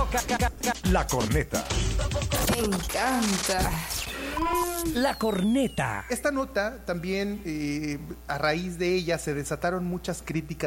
La Corneta. Me encanta. La Corneta. Esta nota también, a raíz de ella, se desataron muchas críticas